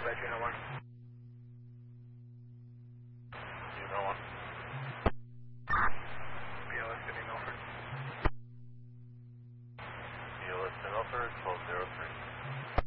Juno 1. Juno 1. BLS City Milford. BLS in Milford, 1203.